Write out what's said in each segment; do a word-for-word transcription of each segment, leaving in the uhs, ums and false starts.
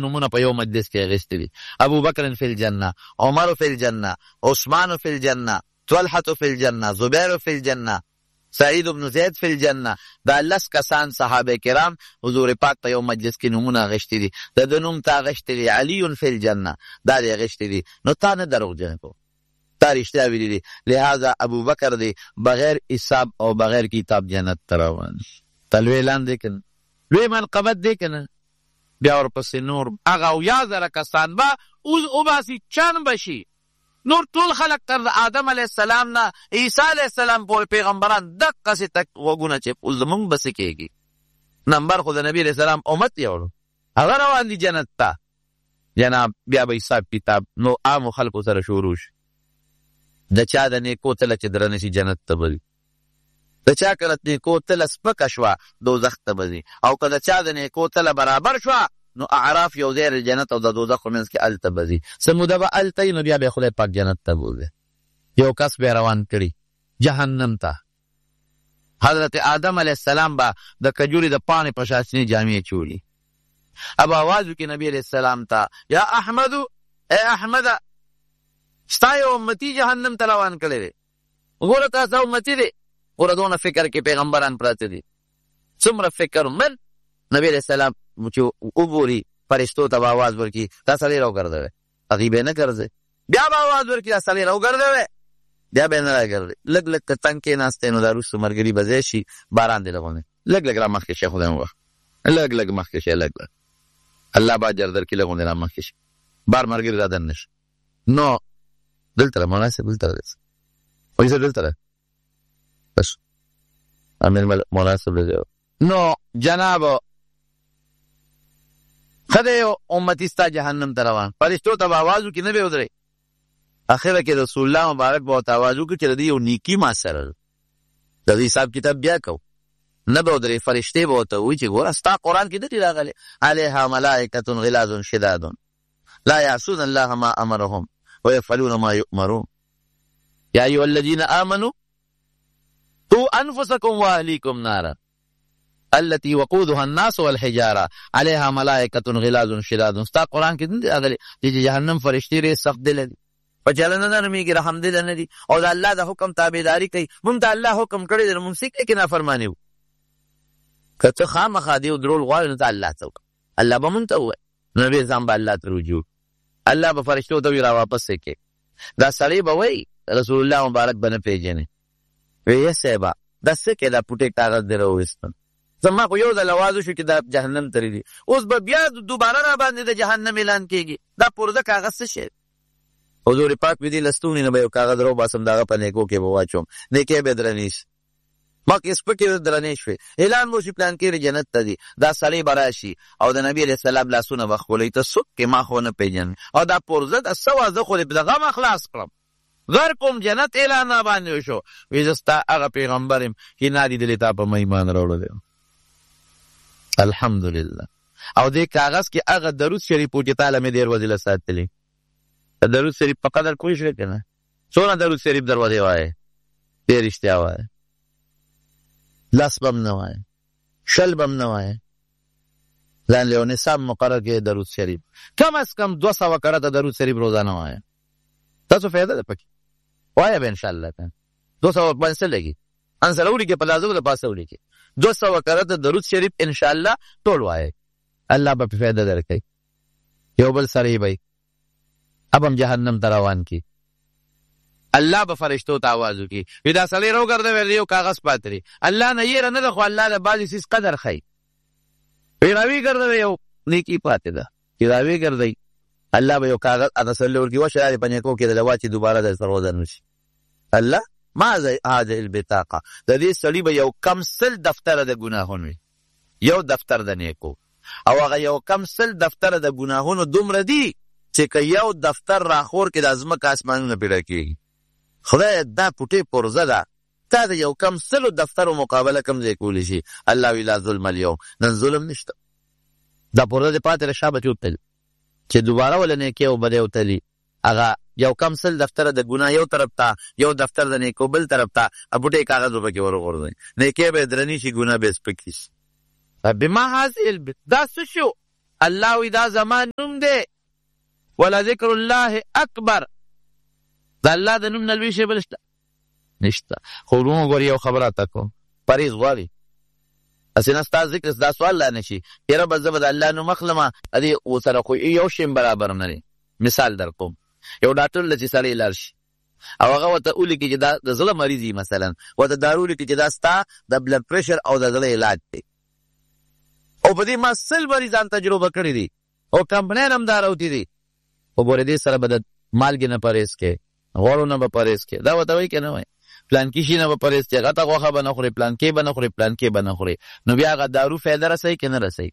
نمونه په یو مجلس کې اغېستي دي. ابو بکر فی الجنه، عمر فی الجنه، عثمان فی الجنه، طلحه فی الجنه، زبیر فی الجنه، سعید بن زید فی الجنه. دا لس کسان صحابه کرام حضور پاک په یو مجلس کې نمونه اغېستي دي. د ده نوم ته اغېستي دي علی فی الجنه، دا دې اغېستي دي. نو تا نه دروغجن کو، تا رښتیا ویلي دي. لہذا ابو بکر دی بغیر حساب او بغیر کتاب جنت ته روان. ته لوی اعلان دی که نه؟ لوی منقبت دی که نه؟ بیا ورپسې نور هغه اویا زره کسان به اوس وباسي، چند بشي. نور ټول خلق تر آدم علیه السلام نه عیسی علیه السلام پورې پیغمبران دقسې تک غوږونه چې اوس زمونږ به څه کېږي؟ نمبر خو د نبي علیه السلام امت یوړو، هغه روان دي جنت ته. جناب بیا به حساب کتاب نو عامو خلکو سره شروع شي. د چا د نیکو تله چې درنه شي جنت ته به ځي، د چا که د نیکو تله سپکه شوه دوزخ ته به ځي، او که د چا د نیکو تله برابر شوه نو اعراف یو ځای د جنت او د دوزخ په منځ کې هلته به ځي. څه موده به هلته وي، نو بیا به خدای پاک جنت ته بوځي. یو کس به روان کړي جهنم ته. حضرت آدم علیه السلام به د کجوري د پاڼې په شاسنې جامې چوړي. اب آواز وکړي نبی علیه السلام ته، یا احمدو، ای احمده، ستا یو امتي جهنم ته روان کړی دی. وګوره تاسو امتي دی، ګوره دونه فکر کې پیغمبران پراته دي، څومره فکر. من نبی علیه السلام چې وګوري فرشتو ته به آواز ورکړي دا سړی راوګرځوئ، هغوی به یې نه ګرځوي. بیا به آواز ورکړي دا سړی راوګرځوئ، بیا به یې نه راګرځوي. لږ لږ که تنګ کېناستی نو دا وروسته ملګري به ځای شي، باران دی لغونې. لږ لږ را مخکې شي، خدای مو وخت لږ لږ مخکې شي، لږ لږ الله به اجر درکړي. لغونې را مخکې شي، بار ملګري را دننه شي. نو دلته را مولانا صاحب دلته را دی، وایي زه دلته را بس امیر مولانا صاحب دی. نو جنابو خدای امتی ستا جهنم ته روان، فرشتو ته به آواز وکړي، نه به ودرئ. اخره کې رسول الله مبارک به ورته آواز وکړي چې د دې یو نیکي ما سره ده، د دې حساب کتاب بیا کوو. نه به ودرئ، فرشتې به ورته وایي چې ګوره ستا قرآن کې نه دي راغلي علیها ملائکة غلاظ شداد لا یعصون الله ما امرهم ويفعلون ما يؤمرون یا ایها الذین آمنوا قوا انفسکم واهلیکم نارا التي وقودها الناس والحجاره عليها ملائکة غلاظ شداد. ستا قرآن کې نه دي راغلي چې جهنم فرشتې ډېرې سخت دله دي، په چلنه نه نرمېږي، رحم دله نه دي، او د الله د حکم تابعداري کوي. مونږ ته الله حکم کړی دی، مونږ څه کوي کې نافرماني وو. که ته خامخا دې درول غواړې نو ته الله ته وکړه، الله به مونږ ته ووایي، نو بیا ځان به الله ته رجوع، الله به فرشتو ته وي را واپس یې کړي. دا سړی به وایي رسول الله مبارک به نه پېژنې، وایي صاحبه دا څه کې دا پوټې کاغذ دې راوویستل، زما خو یو ځل آواز وشو چې دا جهنم ته دي، اوس به بیا دوباره را باندې د جهنم اعلان کېږي. دا پرده کاغذ څه شی؟ حضور پاک وي دې لستونې نه به یو کاغذ راوباسم، د هغه په نیکو کې به واچوم، نیکۍ به درنې شي، مخکې سپکې درنې شوې، اعلان به وشي پلان کې جنت ته دي. دا سړی به راشي او د نبي علیه السلام لاسونه به ښکلوي، ته څوک کې ما خو نه پېژنې، او دا پرده دا څه وه، زه خو دې د غمه خلاص کړم، غر کوم جنت اعلان را باندې وشو. وایي زه ستا هغه پیغمبر یم چې نه دي دلې تا په ما ایمان راوړلی. الحمدلله. او دې کاغذ کې هغه درود شریف و چې تعالی مې ډېر وزیله ساتلی. درود شریف په قدر کوی شوی که نه؟ څونه درود شریف دروازې وایې، ډېر رښتیا وایې، لس به م نه وایې، شل به م نه وایې، ځان له یو نصاب مقرر کې درود شریف کم از کم دوه سوه کرته درود شریف روزانه وایې. تاسو فایده ده پکې وایه به انشاءالله. ته دوه سوه باندې څه لګي، ان سره ولیکې، په لازم د پاسه ولیکې، دو سوه کرته درود شریف انشاءالله ټول وایې، الله به په فایده درکوي. یو بل سړی به اب هم جهنم ته روان کی، الله به فرشتو ته آواز وکړي، وي دا سړی راوګرځوئ، یو کاغذ پاتې دی، الله نه یېره نه ده، خو الله د بعضې څیز قدر ښایي. وي راویګرځوئ، یو نیکي پاتې ده چې راویګرځئ، الله به یو کاغذ تسلي ورکړي، وشه دا دې په نیکو کې د واچي دوباره در سره ودر نه شي. الله ما هذه البطاقه، د دې سړي به یو کم سل دفتره د ګناهونو وي، یو دفتر د نیکو، او هغه یو کم سل دفتره د ګناهونو دومره دي چې که یو دفتر راخور کې د ځمکه اسمانونه پیدا کېږي. خدای دا پوټې پرزه ده، تا د یو کم سلو دفترو مقابله کم ځای کولی شي. الله وی لا ظلم اليوم، نن ظلم نشته. دا پرزه دې پاتې له شا به چوتل چې دوباره وله نیکۍ او بدۍ وتلي، هغه یو کم سل دفتر د ګناه یو طرف ته، یو دفتر د نیکو بل طرف ته، بوټی کاغذ به پکې ورغورځوئ، نیکۍ به یې درنې شي، ګناه به یې سپکې شي. بما هذه البت، دا څه شو؟ الله وی دا زمان نوم دی ولذکر الله اکبر دا الله د نوم نه لوی شی بل شته نشته. خو ورونو ګورې یو خبره تا کوم، پرهیز غواړي هسې نه ستا ذکر دا سوال لا نه شي یاره به زه به د الله نوم اخلمه ادې ورسره خو یو شی برابر نه دی. مثال در کوم، یو ډاکټر له چې سړی لاړ شي او هغه ورته ولیکي چې دا د زړه مریض وي مثلا، ورته دارو ولیکي چې دا ستا د بلډ پریشر او د زړه علاج دی، او په دې ما سل مریضان تجربه کړي دي او کمپنیان هم دا راوتي دي، خو ګورې دې سره به د مالګې نه پرهیز کې، غوړو نه به پرهیز کې، دا ورته وایي که نه وایي پلانکي شي نه به پرهیز کې، غټه غوښه به نه خورې، پلانکې به نه خورې، پلانکې به نه خورې، نو بیا هغه دارو فایده رسوي که نه رسوي؟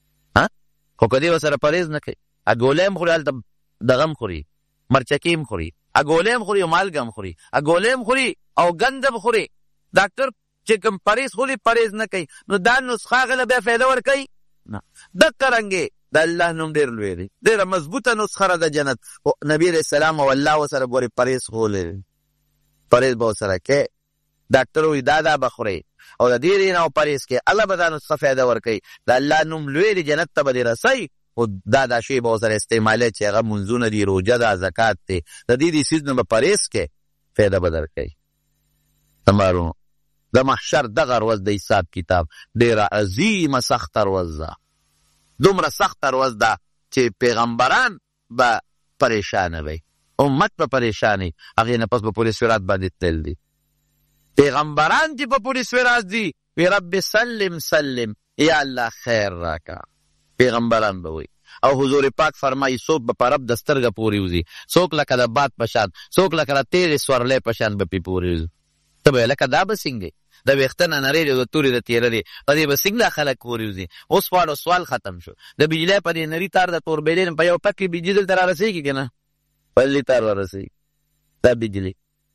خو که دې ورسره پرهیز نه کوي، ګولۍ هم خوري، هلته دغه هم خوري، مرچکې هم خوري، ګولۍ هم خوري او مالګه هم خوري، ګولۍ هم خوري او ګند هم خوري. ډاکټر چې کوم پرهیز خوري پرهیز نه کوي، نو دا نسخه هغه له بیا فایده ورکوي نه. دقه رنګې د الله نوم ډېر لوی دی، ډېره مضبوطه نسخه ده د جنت. نبي علیه السلام او الله ورسره ګورې پرهیز خولی، پرهیز به ورسره کوي. ډاکټر وایي دا دا به خورئ او د دې دې نه پرهیز کوي، الله به دا نسخه فایده ورکوي. د الله نوم لوی دی، جنت ته به دې رسوي، خو دا دا شی به ورسره استعمالوي چې هغه منځونه دي، روژه ده، زکات دی، د دې دې څیز نه به پرهیز کوي، فایده به درکوي. تمارو د محشر دغه ورځ د حساب کتاب ډېره عظیمه سخته ورځ ده، دومره سخته ورځ ده چې پیغمبران به پریشانه وي، امت به پریشانه، هغې نه پس به پورې صراط باندې تلل دي. پیغمبران چې په پورې صراط دي وی رب سلم سلم، یا الله خیر راکا، پیغمبران به وي. او حضور پاک فرمایي څوک به په رب د سترګه پورې وځي، څوک لکه د باد په شان، څوک لکه د تیرې سورلۍ په شان به پې پورې وځي. ته به لکه دا به څنګه د ویښته نه نرۍ دی، د تورې د تیره دی، په دې به څنګه دا خلک پورې وځي؟ اوس واړو سوال ختم شو، د بجلۍ په دې نري تار د توربیلۍ په یو پک کې بجلي دلته را رسېږي که نه؟ بلې تار را رسېږي دا بجلي.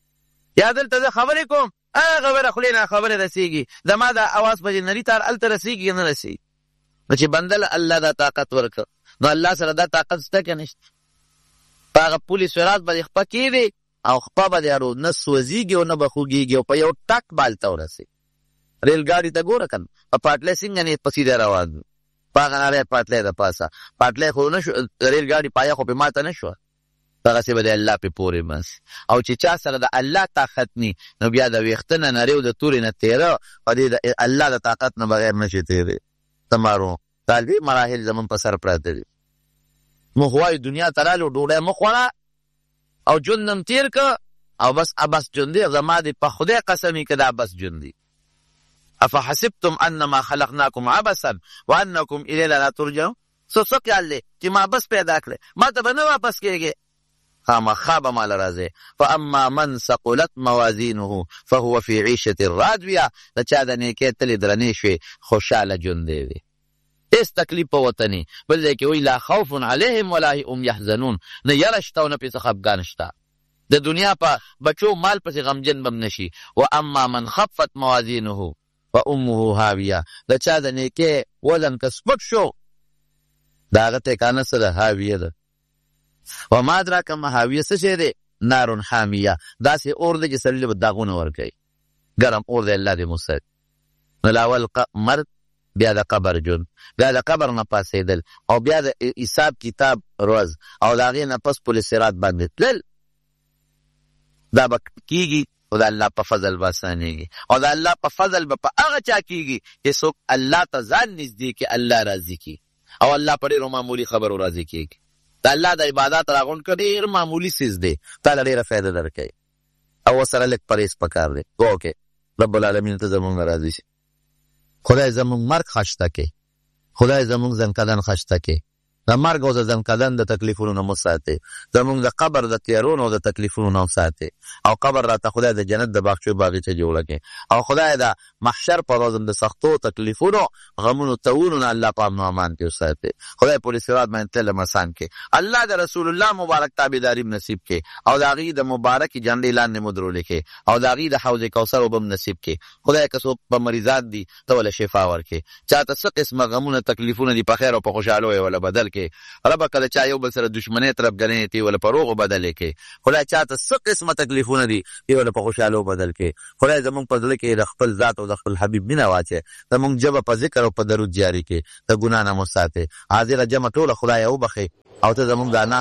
یا دلته زه خبرې کوم، هغه خبره خولې نه خبرې رسېږي، زما دا اواز په دې نري تار هلته رسېږي که نه رسېږي؟ نو چې بنده له الله دا طاقت ورکړه، نو الله سره دا طاقت شته که نشته؟ په هغه پولې صراط به دې خپه کېدې او خپه به دې اړو نه سوځېږي او نه به خوږېږي او په یو ټک بالته ورسېږي. ریل ګاډي ته ګوره که نه، په پاټلی څنګه نه په سیده روان وي، په هغه نری پاټلی د پاسه، پاټلی خو نه شو، ریل ګاډي پایه خو پې ماته نه شوه، دغسې به د الله پې پورې بس. او چې چا سره د الله طاقت ني، نو بیا د ویښته نه نرۍ او د تورې نه تېره، په دې د الله د طاقت نه بغیر نه شي تېرې. تمارو دا لوی مراحل زمون په سر پراته دي. موږ وایو دنیا ته رالو، ډوډۍ مه خوړه او ژوند هم تېر که او بس بس ژوند دی، زما دې په خدای قسمي که دا بس ژوند دی. افحسبتم انما خلقناکم عبثا وانکم الینا لا ترجعون. څه څه خیال دی چې ما بس پیدا کړی، ما ته به نه واپس کېږې؟ خامخا به ماله راځې. فاما من ثقلت موازینه فهو فی عیشة راضیه، د چا د نیکۍ تلې درنې شوې خوشحاله ژوند دی وي، هېڅ تکلیف په وطني. بل ځای کې وایي لا خوف علیهم ولا هم یحزنون، نه یره شته او نه پې څه خفګان شته، د دنیا په بچو مال پسې غمجن به هم نه شي. و اما من خفت موازینه فامه هاویه، د چا د نیکۍ وزن که سپک شو د هغه ټکانه څه ده؟ هاویه ده. وما ادراک ما هاویه څه شی دی؟ نار حامیه، داسې اور دی چې سړي له به داغونه ورکوي، ګرم اور دی، الله دې مو. نو لاول مرګ، بیا د قبر ژوند، بیا د قبر نه پاسېدل، او بیا د حساب کتاب ورځ، او د هغې نه پس پل صراط باندې تلل. دا به کېږي او د الله په فضل به اسانېږي، او د الله په فضل به په هغه چا کېږي چې څوک الله ته ځان نږدې کړي، الله راضي کړي، او الله په ډېرو معمولي خبرو راضي کېږي. د الله د عبادت راغونډ کړه ډېر معمولي څیز دی، تا له ډېره فایده درکوي، او ورسره لږ پرهیز پکار دی. دعا وکړئ رب العالمین ته زمونږ نه راضي شي. خدای زمونږ مرګ خشته کړي، خدای زمونږ ځنکدن خشته کړي، د مرګ او د ځنکدن د تکلیفونو نه مو ساتي، زمونږ د قبر د تیارونو او د تکلیفونو نه ساتي، او قبر راته خدای د جنت د باغچو باغچه جوړه کړي، او خدای د محشر په ورځ د سختو تکلیفونو غمونو تاوونو نه الله په امن او امان کې وساتي. خدای پورې صراط باندې تلل آسان کړي، الله د رسول الله مبارک تابعداري نصیب کړي، او د هغې د مبارکې جنډې لاندې مو درولې کړي، او د هغې د حوض کوثر اوبه هم نصیب کړي. خدای که څوک په مریضات دي ته وله شفا ورکړي، چاته څه قسمه غمونه تکلیفونه دي په خیر او په خوشحالۍ وله بدل کې رب کله چا یو بل سره دشمنی طرف غنې تی ول پروغ بدل کې خدای چاته څه قسمه تکلیفونه دي تی ول په خوشاله بدل کې خدای زمونږ په ځل کې خپل ذات او خپل حبیب مینا واچي زمونږ جبه په ذکر او په درود جاری کې ته ګنا نه مو ساته حاضر جمع ټول خدای او بخي او ته زمونږ د